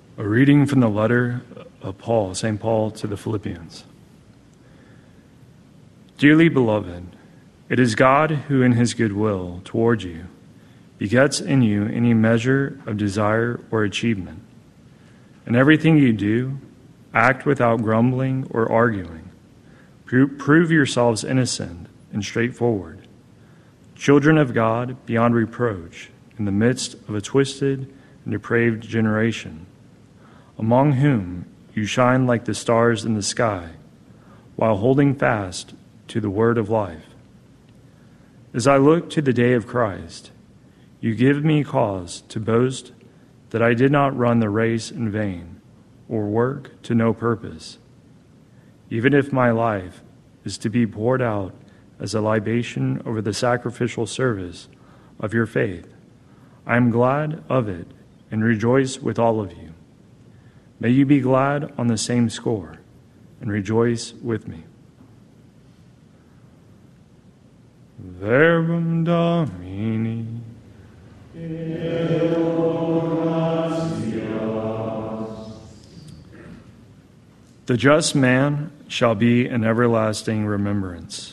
A reading from the letter of St. Paul to the Philippians. Dearly beloved, it is God who in his good will toward you begets in you any measure of desire or achievement. In everything you do, act without grumbling or arguing. Prove yourselves innocent and straightforward, children of God beyond reproach in the midst of a twisted and depraved generation, among whom you shine like the stars in the sky, while holding fast to the word of life. As I look to the day of Christ, you give me cause to boast that I did not run the race in vain or work to no purpose. Even if my life is to be poured out as a libation over the sacrificial service of your faith, I am glad of it and rejoice with all of you. May you be glad on the same score and rejoice with me. Verbum Domini. The just man shall be an everlasting remembrance.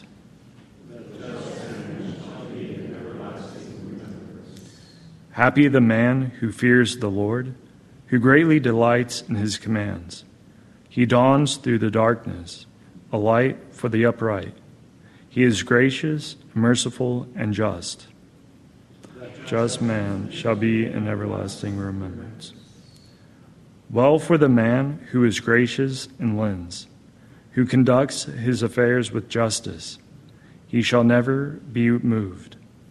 Happy the man who fears the Lord, who greatly delights in his commands. He dawns through the darkness, a light for the upright. He is gracious, merciful, and just. Just man shall be an everlasting remembrance. Well for the man who is gracious and lends, who conducts his affairs with justice. He shall never be moved.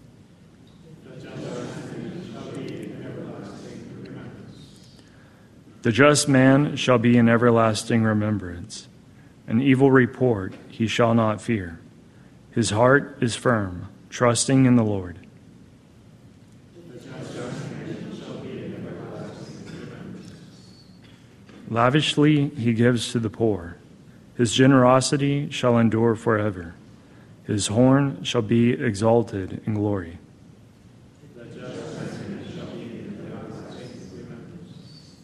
The just man shall be an everlasting remembrance. An evil report he shall not fear. His heart is firm, trusting in the Lord. Lavishly he gives to the poor. His generosity shall endure forever. His horn shall be exalted in glory.